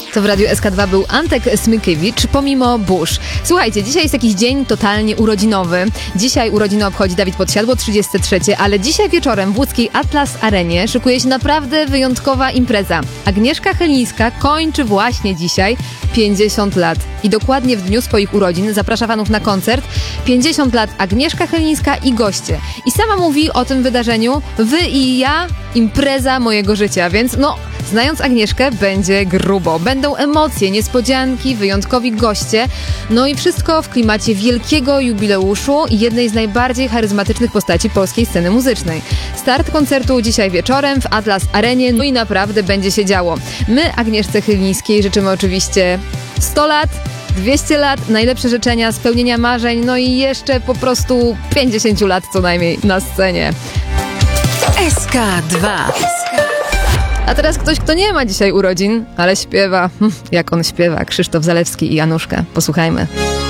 To w Radiu SK2 był Antek Smykiewicz, pomimo burz. Słuchajcie, dzisiaj jest jakiś dzień totalnie urodzinowy. Dzisiaj urodziny obchodzi Dawid Podsiadło, 33, ale dzisiaj wieczorem w łódzkiej Atlas Arenie szykuje się naprawdę wyjątkowa impreza. Agnieszka Chylińska kończy właśnie dzisiaj 50 lat. I dokładnie w dniu swoich urodzin zaprasza fanów na koncert 50 lat Agnieszka Chylińska i goście. I sama mówi o tym wydarzeniu: wy i ja, impreza mojego życia, więc znając Agnieszkę, będzie grubo. Będą emocje, niespodzianki, wyjątkowi goście, i wszystko w klimacie wielkiego jubileuszu i jednej z najbardziej charyzmatycznych postaci polskiej sceny muzycznej. Start koncertu dzisiaj wieczorem w Atlas Arenie, i naprawdę będzie się działo. My Agnieszce Chylińskiej życzymy oczywiście 100 lat, 200 lat, najlepsze życzenia, spełnienia marzeń, i jeszcze po prostu 50 lat co najmniej na scenie. SK2. A teraz ktoś, kto nie ma dzisiaj urodzin, ale śpiewa. Jak on śpiewa? Krzysztof Zalewski i Januszka. Posłuchajmy.